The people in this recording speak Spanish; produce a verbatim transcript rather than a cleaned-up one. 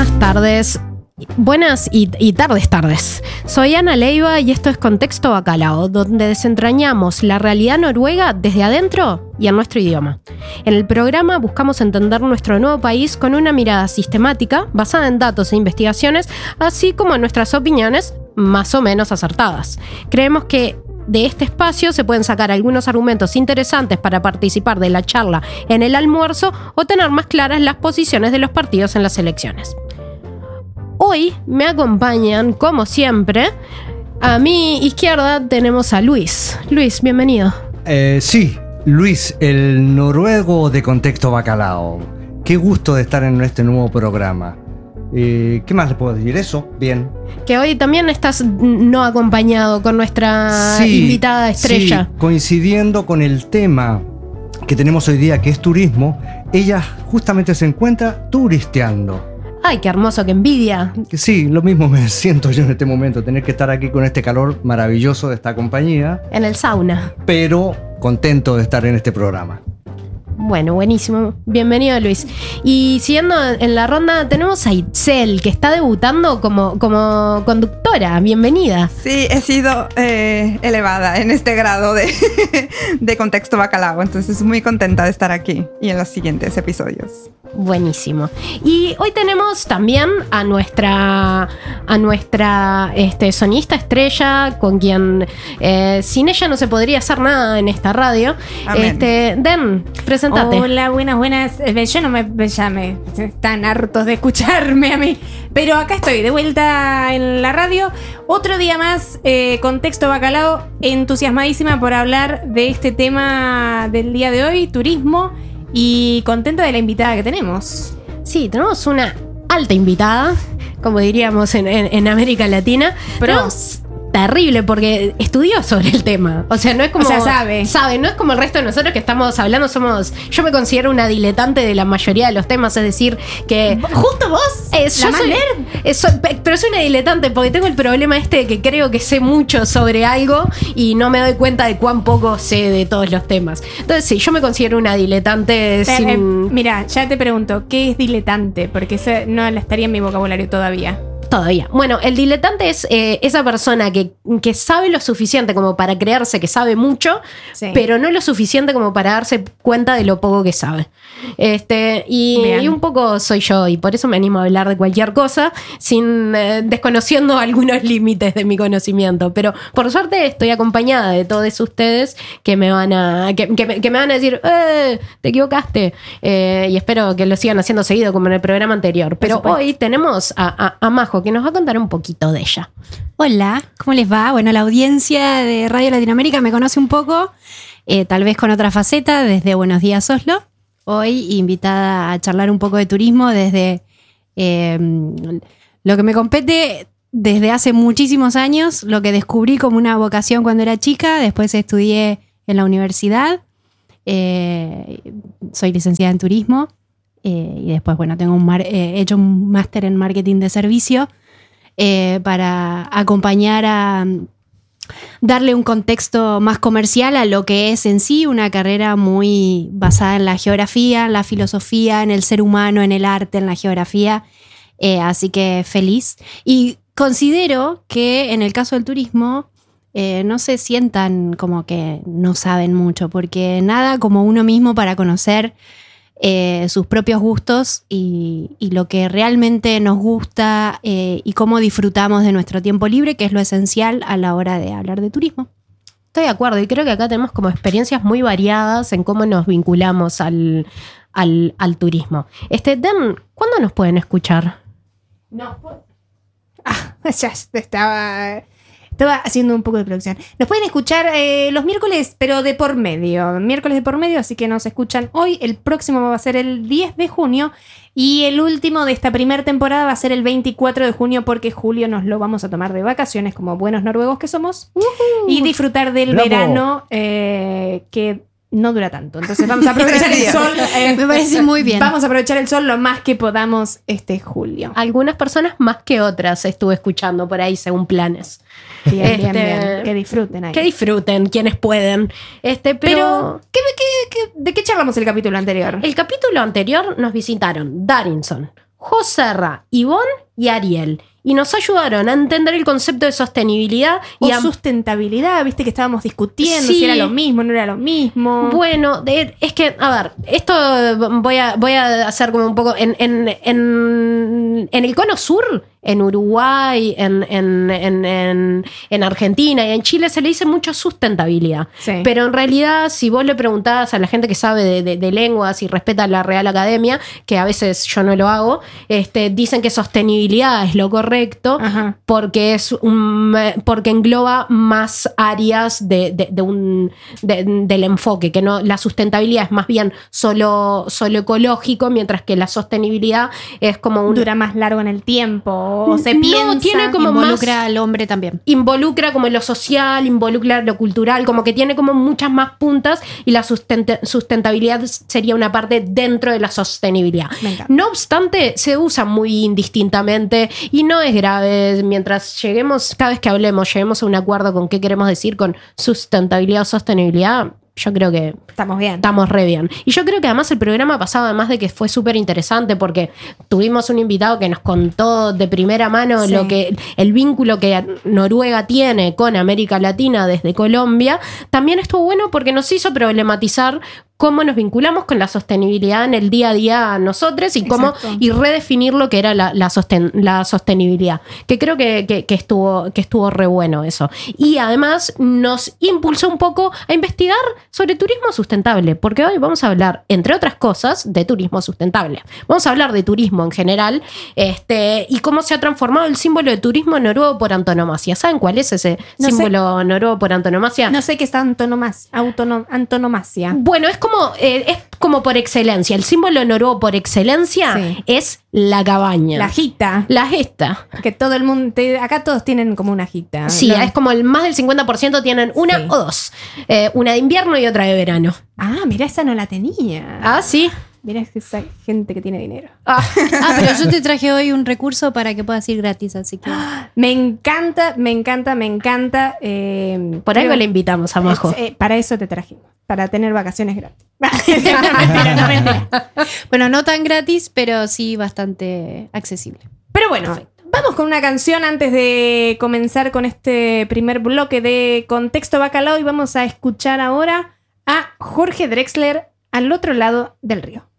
Buenas tardes. Buenas y, y tardes tardes. Soy Ana Leiva y esto es Contexto Bacalao, donde desentrañamos la realidad noruega desde adentro y en nuestro idioma. En el programa buscamos entender nuestro nuevo país con una mirada sistemática, basada en datos e investigaciones, así como en nuestras opiniones más o menos acertadas. Creemos que de este espacio se pueden sacar algunos argumentos interesantes para participar de la charla en el almuerzo o tener más claras las posiciones de los partidos en las elecciones. Hoy me acompañan, como siempre, a mi izquierda tenemos a Luis. Luis, bienvenido. Eh, sí, Luis, el noruego de Contexto Bacalao. Qué gusto de estar en este nuevo programa. Eh, ¿Qué más le puedo decir? Eso, bien. Que hoy también estás no acompañado con nuestra sí, invitada estrella. Sí, coincidiendo con el tema que tenemos hoy día, que es turismo, ella justamente se encuentra turisteando. ¡Ay, qué hermoso, qué envidia! Sí, lo mismo me siento yo en este momento, tener que estar aquí con este calor maravilloso de esta compañía. En el sauna. Pero contento de estar en este programa. Bueno, buenísimo. Bienvenido, Luis. Y siguiendo en la ronda, tenemos a Itzel, que está debutando como, como conductora. Bienvenida. Sí, he sido eh, elevada en este grado de, de Contexto Bacalao. Entonces, muy contenta de estar aquí y en los siguientes episodios. Buenísimo. Y hoy tenemos también a nuestra a nuestra este, sonista estrella, con quien eh, sin ella no se podría hacer nada en esta radio. Este, Den, presentate. Hola, buenas, buenas. Yo no me, ya me están hartos de escucharme a mí, pero acá estoy de vuelta en la radio. Otro día más, eh, Contexto Bacalao, entusiasmadísima por hablar de este tema del día de hoy, turismo. Y contenta de la invitada que tenemos. Sí, tenemos una alta invitada, como diríamos en, en, en América Latina. Pero es terrible porque estudió sobre el tema. O sea, no es como... O sea, sabe. Sabe, no es como el resto de nosotros que estamos hablando. Somos... Yo me considero una diletante de la mayoría de los temas. Es decir, que... ¿Justo vos? Es, ¿La yo más soy, nerd? es, soy, pero soy una diletante porque tengo el problema este de que creo que sé mucho sobre algo y no me doy cuenta de cuán poco sé de todos los temas. Entonces sí, yo me considero una diletante Pero, sin... eh, mira, ya te pregunto, ¿qué es diletante? Porque ese no la estaría en mi vocabulario todavía. Todavía. Bueno, el diletante es eh, esa persona que, que sabe lo suficiente como para creerse que sabe mucho, sí, pero no lo suficiente como para darse cuenta de lo poco que sabe. Este, y, y un poco soy yo, y por eso me animo a hablar de cualquier cosa, sin eh, desconociendo algunos límites de mi conocimiento. Pero por suerte estoy acompañada de todos ustedes que me van a, que, que, que me van a decir, eh, te equivocaste. Eh, y espero que lo sigan haciendo seguido como en el programa anterior. Pero hoy tenemos a, a, a Majo, que nos va a contar un poquito de ella. Hola, ¿cómo les va? Bueno, la audiencia de Radio Latinoamérica me conoce un poco, eh, tal vez con otra faceta, desde Buenos Días Oslo. Hoy invitada a charlar un poco de turismo desde eh, lo que me compete desde hace muchísimos años, lo que descubrí como una vocación cuando era chica, después estudié en la universidad, eh, soy licenciada en turismo. Eh, y después, bueno, tengo un mar- eh, he hecho un máster en marketing de servicio eh, para acompañar a um, darle un contexto más comercial a lo que es en sí una carrera muy basada en la geografía, en la filosofía, en el ser humano, en el arte, en la geografía. Eh, así que feliz. Y considero que en el caso del turismo eh, no se sientan como que no saben mucho, porque nada como uno mismo para conocer Eh, sus propios gustos y, y lo que realmente nos gusta eh, y cómo disfrutamos de nuestro tiempo libre, que es lo esencial a la hora de hablar de turismo. Estoy de acuerdo, y creo que acá tenemos como experiencias muy variadas en cómo nos vinculamos al, al, al turismo. Este, Dan, ¿cuándo nos pueden escuchar? No, ah, ya estaba... Estaba haciendo un poco de producción. Nos pueden escuchar eh, los miércoles, pero de por medio. Miércoles de por medio, así que nos escuchan hoy. El próximo va a ser el diez de junio. Y el último de esta primera temporada va a ser el veinticuatro de junio, porque julio nos lo vamos a tomar de vacaciones, como buenos noruegos que somos. Uh-huh. Y disfrutar del ¡bravo! verano eh, que no dura tanto. Entonces vamos a aprovechar el sol. Eh, Me parece muy bien. Vamos a aprovechar el sol lo más que podamos este julio. Algunas personas más que otras estuve escuchando por ahí según planes. Bien, este, bien, bien. Que disfruten ahí. Que disfruten quienes pueden. Este, pero, pero ¿qué, qué, qué, ¿de qué charlamos el capítulo anterior? El capítulo anterior nos visitaron Darinson, Joserra, Ivonne y Ariel. Y nos ayudaron a entender el concepto de sostenibilidad O y a... sustentabilidad, viste que estábamos discutiendo Sí. si era lo mismo, no era lo mismo. Bueno, de- es que, a ver, esto voy a, voy a hacer como un poco. En, en, en, en el cono sur, en Uruguay, en, en, en, en, en Argentina y en Chile se le dice mucho sustentabilidad. Sí. Pero en realidad, si vos le preguntás a la gente que sabe de, de- de lenguas y respeta la Real Academia, que a veces yo no lo hago, este, dicen que sostenibilidad es lo correcto. Ajá. Porque es un, porque engloba más áreas de, de- de un, de- del enfoque, que no la sustentabilidad es más bien solo, solo ecológico, mientras que la sostenibilidad es como un Dura más largo en el tiempo, o se No, piensa. tiene como Involucra más- al hombre también. involucra como lo social, involucra lo cultural, como que tiene como muchas más puntas y la sustenta- sustentabilidad sería una parte dentro de la sostenibilidad. Me encanta. No obstante, se usa muy indistintamente y no es grave mientras lleguemos, cada vez que hablemos, lleguemos a un acuerdo con qué queremos decir con sustentabilidad o sostenibilidad. Yo creo que Estamos bien. estamos re bien. Y yo creo que además el programa pasado, además de que fue súper interesante, porque tuvimos un invitado que nos contó de primera mano Sí. lo que el vínculo que Noruega tiene con América Latina desde Colombia, también estuvo bueno porque nos hizo problematizar cómo nos vinculamos con la sostenibilidad en el día a día a nosotros y cómo Exacto. y redefinir lo que era la, la, sosten- la sostenibilidad. Que creo que, que- que estuvo, que estuvo re bueno eso. Y además nos impulsó un poco a investigar sobre turismo sustentable, porque hoy vamos a hablar, entre otras cosas, de turismo sustentable. Vamos a hablar de turismo en general, este, y cómo se ha transformado el símbolo de turismo noruego por antonomasia. ¿Saben cuál es ese No sé. símbolo noruego por antonomasia? No sé qué es antonomas, autonom- antonomasia. Bueno, es como, eh, es como por excelencia. El símbolo noruego por excelencia Sí. es la cabaña. La jita. La gesta. Que todo el mundo. te- acá todos tienen como una jita. Sí, ¿no? es como el más del cincuenta por ciento tienen una Sí. o dos. Eh, una de invierno y otra de verano. Ah, mira, esa no la tenía. Ah, sí. Mira esa gente que tiene dinero. Ah, Ah, pero yo te traje hoy un recurso para que puedas ir gratis, así que. Me encanta, me encanta, me encanta. eh, por algo creo- le invitamos a Majo. Eh, eh, para eso te trajimos. Para tener vacaciones gratis. Mentira, no, mentira. Bueno, no tan gratis, pero sí bastante accesible. Pero bueno, vamos con una canción antes de comenzar con este primer bloque de Contexto Bacalao y vamos a escuchar ahora a Jorge Drexler, Al otro lado del río.